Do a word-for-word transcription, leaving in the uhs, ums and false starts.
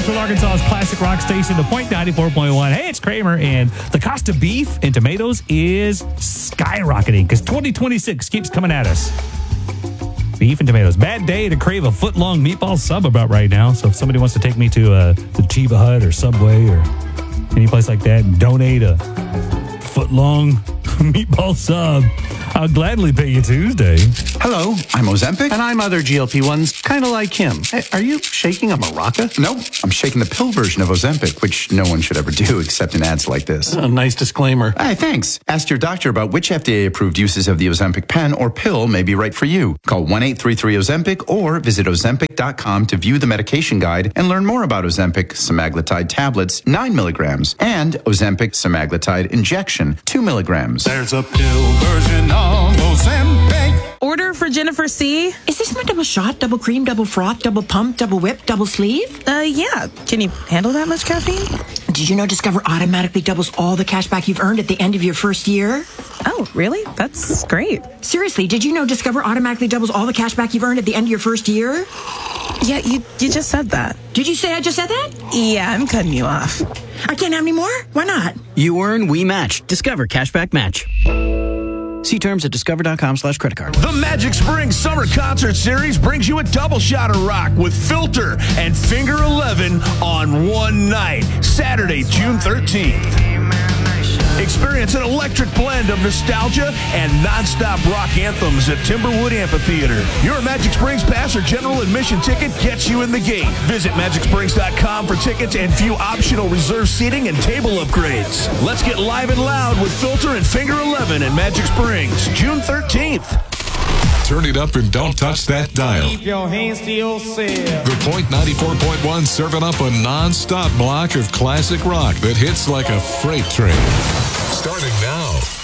Central Arkansas's classic rock station, The Point ninety-four point one. Hey, it's Kramer, and the cost of beef and tomatoes is skyrocketing because twenty twenty-six keeps coming at us. Beef and tomatoes. Bad day to crave a foot-long meatball sub about right now. So if somebody wants to take me to uh, the Chiba Hut or Subway or any place like that and donate a foot-long meatball sub, I'll gladly pay you Tuesday. Hello, I'm Ozempic. And I'm other G L P ones, kind of like him. Hey, are you shaking a maraca? No, I'm shaking the pill version of Ozempic, which no one should ever do except in ads like this. A nice disclaimer. Hey, thanks. Ask your doctor about which F D A-approved uses of the Ozempic pen or pill may be right for you. Call one eight three three Ozempic or visit Ozempic dot com to view the medication guide and learn more about Ozempic semaglutide tablets, nine milligrams, and Ozempic semaglutide injection, two milligrams. There's a pill version of Ozempic. Order for Jennifer C. Is this my double shot, double cream, double froth, double pump, double whip, double sleeve? Uh, yeah. Can you handle that much caffeine? Did you know Discover automatically doubles all the cash back you've earned at the end of your first year? Oh, really? That's great. Seriously, did you know Discover automatically doubles all the cash back you've earned at the end of your first year? Yeah, you, you just said that. Did you say I just said that? Yeah, I'm cutting you off. I can't have any more? Why not? You earn, we match. Discover Cashback Match. See terms at discover.com slash credit card. The Magic Springs Summer Concert Series brings you a double shot of rock with Filter and Finger eleven on one night, Saturday, June thirteenth. Experience an electric blend of nostalgia and nonstop rock anthems at Timberwood Amphitheater. Your Magic Springs Pass or general admission ticket gets you in the gate. Visit magic springs dot com for tickets and view optional reserved seating and table upgrades. Let's get live and loud with Filter and Finger eleven in Magic Springs, June thirteenth. Turn it up and don't touch that dial. Keep your hands to yourself. The Point ninety-four point one serving up a non-stop block of classic rock that hits like a freight train. Starting now.